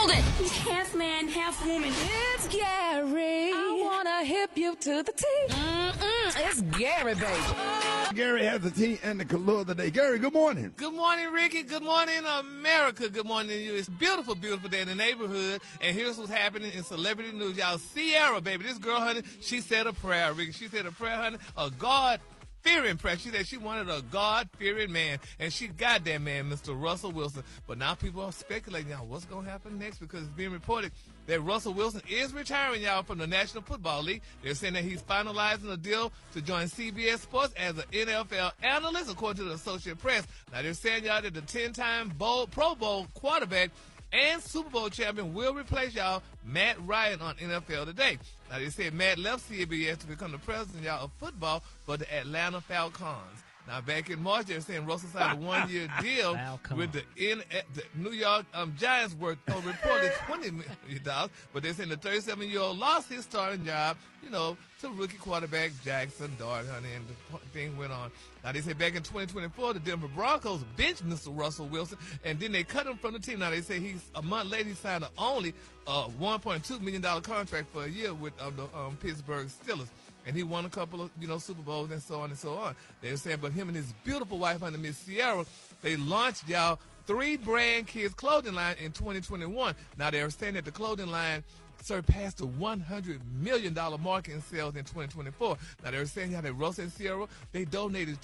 Hold it! He's half man, half woman. It's Gary. I wanna hip you to the T. It's Gary, baby. Gary has the tea and the color of the day. Gary, good morning. Good morning, Ricky. Good morning, America. Good morning to you. It's a beautiful, beautiful day in the neighborhood. And here's what's happening in celebrity news. Y'all, Ciara, baby, this girl, honey, she said a prayer, Ricky. She said a prayer, honey, a God-fearing prayer. She said she wanted a God-fearing man, and she got that man, Mr. Russell Wilson. But now people are speculating, y'all, what's going to happen next? Because it's being reported that Russell Wilson is retiring, y'all, from the National Football League. They're saying that he's finalizing a deal to join CBS Sports as an NFL analyst, according to the Associated Press. Now, they're saying, y'all, that the 10-time Pro Bowl quarterback and Super Bowl champion will replace, y'all, Matt Ryan on NFL Today. Now, they said Matt left CBS to become the president, y'all, of football for the Atlanta Falcons. Now, back in March, they're saying Russell signed a one-year deal with the New York Giants worth reported $20 million. But they're saying the 37-year-old lost his starting job, you know, to rookie quarterback Jackson Dart, honey, and the thing went on. Now, they say back in 2024, the Denver Broncos benched Mr. Russell Wilson, and then they cut him from the team. Now, they say a month later, he signed only a $1.2 million contract for a year with the Pittsburgh Steelers. And he won a couple of, you know, Super Bowls and so on and so on. They're saying, but him and his beautiful wife, honey, Miss Ciara, they launched, y'all, 3 brand kids clothing line in 2021. Now, they're saying that the clothing line surpassed the $100 million mark in sales in 2024. Now, they're saying, y'all, that Russell and Ciara, they donated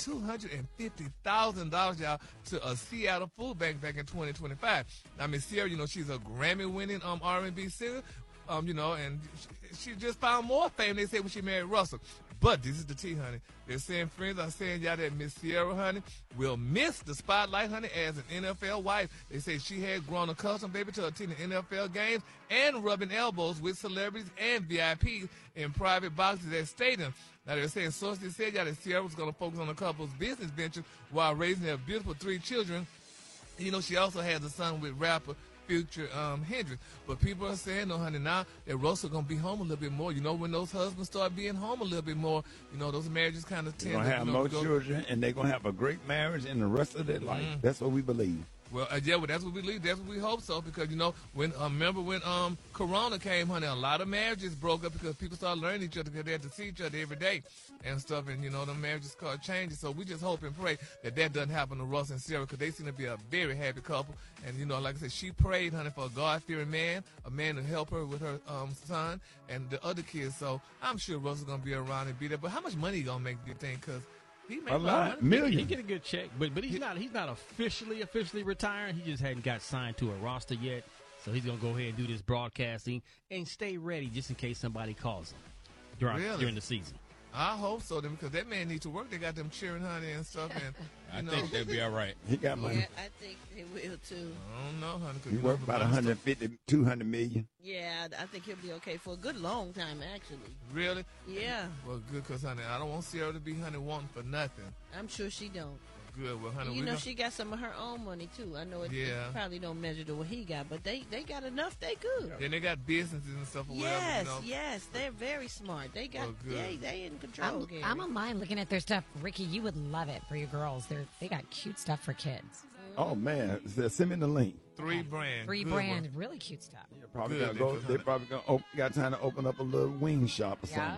$250,000, y'all, to a Seattle food bank back in 2025. Now, Miss Ciara, you know, she's a Grammy-winning R&B singer. You know, and she just found more fame, they say, when she married Russell. But this is the tea, honey. They're saying, friends are saying, y'all, that Miss Ciara, honey, will miss the spotlight, honey, as an NFL wife. They say she had grown accustomed, baby, to attending NFL games and rubbing elbows with celebrities and VIPs in private boxes at stadiums. Now, they're saying, sources said, y'all, that Ciara was going to focus on the couple's business ventures while raising their beautiful 3 children. You know, she also has a son with rapper Future Hendrix. But people are saying, no, honey, now that Russell going to be home a little bit more. You know, when those husbands start being home a little bit more, you know, those marriages kind of tend to, have more children, and they're going to have a great marriage in the rest of their life. That's what we believe. Well, yeah, well, that's what we believe. That's what we hope so. Because, you know, when remember when Corona came, honey, a lot of marriages broke up because people started learning each other because they had to see each other every day and stuff. And, you know, the marriages started changing. So we just hope and pray that doesn't happen to Russ and Ciara, because they seem to be a very happy couple. And, you know, like I said, she prayed, honey, for a God-fearing man, a man to help her with her son and the other kids. So I'm sure Russell's going to be around and be there. But how much money he going to make, do you think? Because he made a lot, million. He get a good check, but he's not officially retiring. He just hadn't got signed to a roster yet, so he's gonna go ahead and do this broadcasting and stay ready just in case somebody calls him during the season. I hope so, then, because that man needs to work. They got them cheering, honey, and stuff. And I think they'll be all right. He got money. Yeah, I think they will too. I don't know, honey. He worked about 150, 200 million. Yeah, I think he'll be okay for a good long time, actually. Really? Yeah. Well, good, because, honey, I don't want Ciara to be, honey, wanting for nothing. I'm sure she don't. Good. Well, honey, you know, she got some of her own money too. I know it probably don't measure to what he got, but they got enough. They good. Then they got businesses and stuff. Yes, you know. yes, they're very smart. They got they in control. I'm on mine looking at their stuff. Ricky, you would love it for your girls. They got cute stuff for kids. Oh man, send me the link. 3 brand. 3 brand, really cute stuff. They probably got time to open up a little wing shop or something.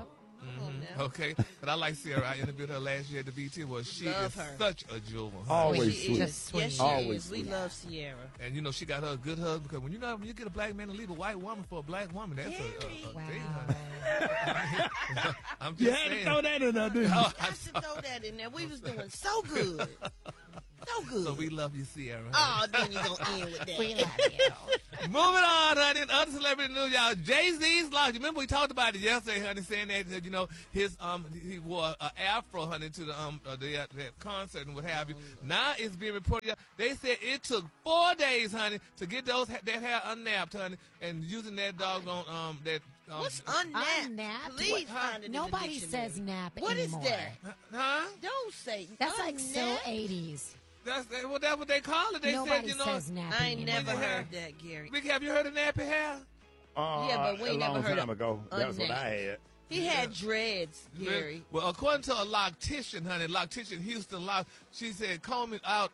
Okay, but I like Ciara. I interviewed her last year at the BT. Well, she is such a jewel. Always sweet. Yes, she always is. We love Ciara. And you know, she got her a good husband, because when you get a black man to leave a white woman for a black woman, that's a thing, honey. I'm just saying. To throw that in there, didn't you? I had to throw that in there. We was doing so good. So good. So we love you, Ciara. Oh, then you gonna end with that. We love you. Moving on, honey. In other celebrity news, y'all, Jay-Z's lost. You remember we talked about it yesterday, honey, saying that you know his he wore an afro, honey, to that concert and what have you. Now it's being reported. They said it took 4 days, honey, to get that hair unnapped, honey, and using that doggone that. What's unnapped? Unnapped? Please find it. Nobody says nap What anymore. is that? Huh? Don't say. That's like so unnapped. 80s. That's what they call it. They Nobody said, you know. says nappy I ain't never anymore. heard that, Gary. Ricky, have you heard of nappy hair? Yeah, but we ain't never heard a long time of ago. That's what I had. He had dreads, Gary. Well, according to a loctician, honey, loctician Houston Lock, she said combing out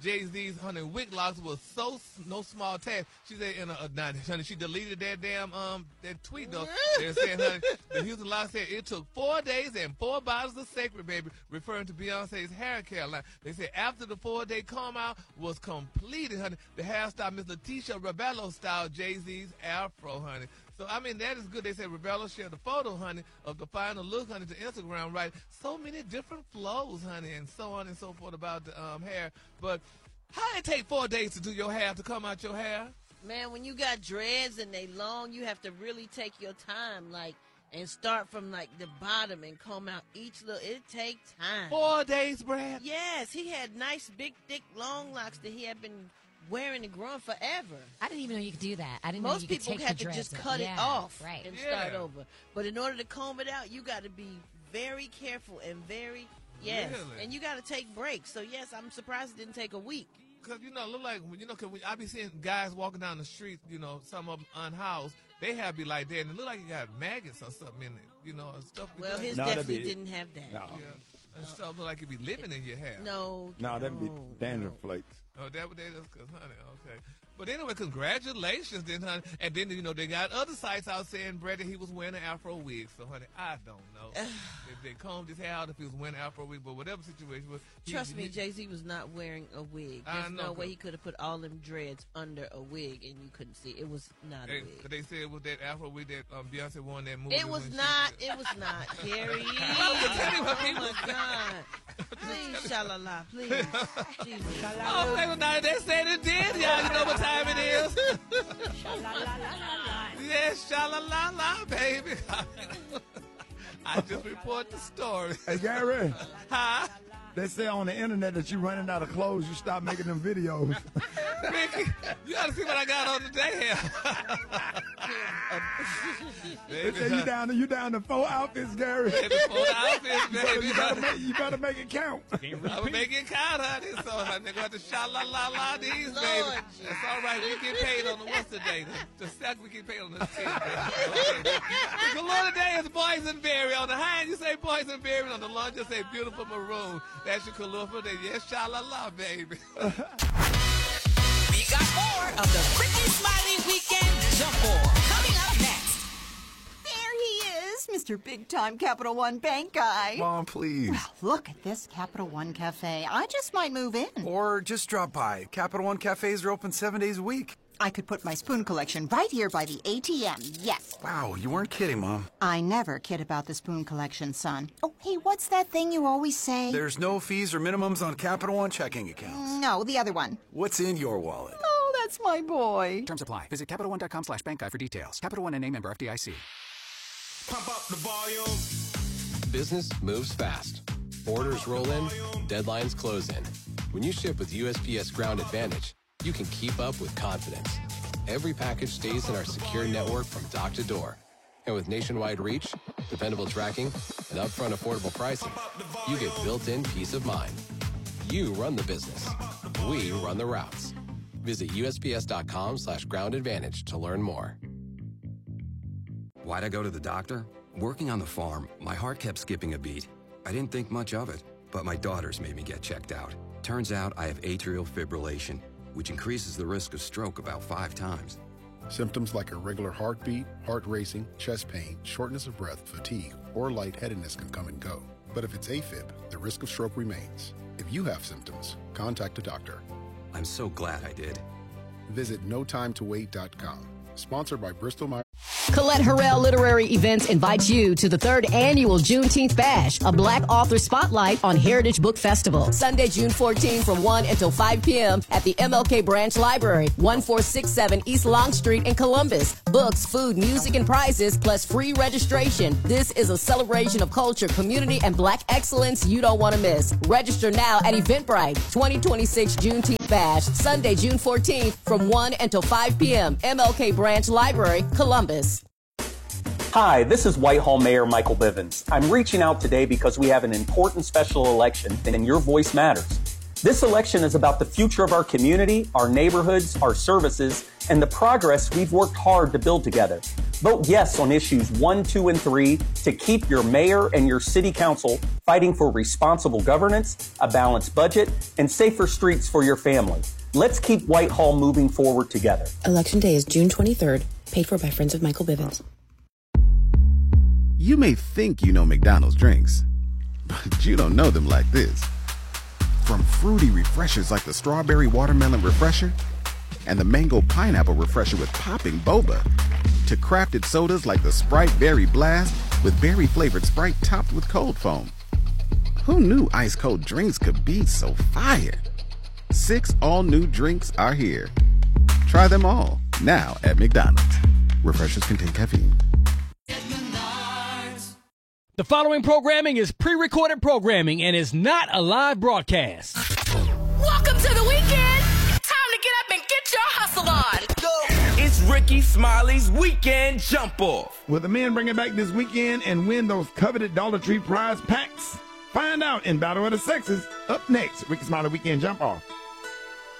Jay-Z's wig locks was no small task. She said, honey, she deleted that damn that tweet though. They're saying, honey, the Houston Locks said it took 4 days and 4 bottles of Sacred, baby, referring to Beyonce's hair care line. They said after the 4-day comb out was completed, honey, the hairstyle Miss Leticia Rebello styled Jay-Z's afro, honey. So, I mean, that is good. They said Rebello shared the photo, honey, of the final look, honey, to Instagram, right? So many different flows, honey, and so on and so forth about the hair. But how it take 4 days to do your hair, to come out your hair? Man, when you got dreads and they long, you have to really take your time, like, and start from, like, the bottom and comb out each little. It takes time. 4 days, Brad? Yes, he had nice, big, thick, long locks that he had been wearing and growing forever. I didn't even know you could do that. I didn't Most know you could people take have the to just dreads cut it off right. and start over. But in order to comb it out, you got to be very careful and very, yes. Really? And you got to take breaks. So, yes, I'm surprised it didn't take a week. Because, it look like, cause I be seeing guys walking down the street, some of them unhoused, they have be like that, and it look like you got maggots or something in it, and stuff. Well, his definitely didn't have that. No. Yeah. And stuff look like it be living in your hair. No, that'd be dandruff flakes. Oh, that what they is? Cause, honey, okay. But anyway, congratulations then, honey. And then, they got other sites out saying, Brad, that he was wearing an afro wig. So, honey, I don't know. If they combed his hair out if he was wearing an afro wig, but whatever situation was. Trust me, Jay-Z was not wearing a wig. There's no way he could have put all them dreads under a wig and you couldn't see. It was not a wig. They said it was that afro wig that Beyonce wore in that movie. It was not, Gary. Oh, my God. Please, shalala, please. Jesus. Oh, they said it did. Y'all, you know what time it is? Yes, sha-la-la-la, baby. I just report the story. Hey, Gary. Huh? They say on the internet that you're running out of clothes. You stop making them videos. Ricky, you got to see what I got on today here. They say you down to 4 outfits, Gary. 4 outfits, baby. You better make it count. I'm going to make it count, honey. So they're going to have to sha-la-la-la these, baby. That's all right. We get paid on the what's today? The second we get paid on the 10th. The galore today is boysenberry. On the high end, you say boysenberry. On the lunch, you say beautiful maroon. That's your galore for today. Yes, sha-la-la, baby. We got more of the Ricky Smiley Weekend Jump Ball coming up next. There he is, Mr. Big Time Capital One Bank guy. Mom, please. Well, look at this Capital One Cafe. I just might move in. Or just drop by. Capital One Cafes are open 7 days a week. I could put my spoon collection right here by the ATM, yes. Wow, you weren't kidding, Mom. I never kid about the spoon collection, son. Oh, hey, what's that thing you always say? There's no fees or minimums on Capital One checking accounts. No, the other one. What's in your wallet? Oh, that's my boy. Terms apply. Visit CapitalOne.com/bankguide for details. Capital One and member FDIC. Pump up the volume. Business moves fast. Orders roll in, deadlines close in. When you ship with USPS Ground Advantage, you can keep up with confidence. Every package stays in our secure network from dock to door. And with nationwide reach, dependable tracking, and upfront affordable pricing, you get built-in peace of mind. You run the business. We run the routes. Visit USPS.com/Ground Advantage to learn more. Why'd I go to the doctor? Working on the farm, my heart kept skipping a beat. I didn't think much of it, but my daughters made me get checked out. Turns out I have atrial fibrillation, which increases the risk of stroke about 5 times. Symptoms like irregular heartbeat, heart racing, chest pain, shortness of breath, fatigue, or lightheadedness can come and go. But if it's AFib, the risk of stroke remains. If you have symptoms, contact a doctor. I'm so glad I did. Visit notimetowait.com. Sponsored by Bristol Myers. Colette Harrell Literary Events invites you to the 3rd annual Juneteenth Bash, a Black author spotlight on Heritage Book Festival. Sunday, June 14 from 1 until 5 p.m. at the MLK Branch Library, 1467 East Long Street in Columbus. Books, food, music, and prizes, plus free registration. This is a celebration of culture, community, and Black excellence you don't want to miss. Register now at Eventbrite. 2026 Juneteenth Bash, Sunday, June 14th from 1 until 5 p.m. MLK Branch Library, Columbus. Hi, this is Whitehall Mayor Michael Bivens. I'm reaching out today because we have an important special election and your voice matters. This election is about the future of our community, our neighborhoods, our services, and the progress we've worked hard to build together. Vote yes on issues 1, 2, and 3 to keep your mayor and your city council fighting for responsible governance, a balanced budget, and safer streets for your family. Let's keep Whitehall moving forward together. Election day is June 23rd, paid for by Friends of Michael Bivins. You may think you know McDonald's drinks, but you don't know them like this. From fruity refreshers like the Strawberry Watermelon Refresher and the Mango Pineapple Refresher with popping boba, to crafted sodas like the Sprite Berry Blast with berry-flavored Sprite topped with cold foam. Who knew ice-cold drinks could be so fire? 6 all-new drinks are here. Try them all, now at McDonald's. Refreshers contain caffeine. The following programming is pre-recorded programming and is not a live broadcast. Welcome to the weekend. Time to get up and get your hustle on. It's Ricky Smiley's Weekend Jump Off. Will the men bring it back this weekend and win those coveted Dollar Tree prize packs? Find out in Battle of the Sexes. Up next, Ricky Smiley Weekend Jump Off.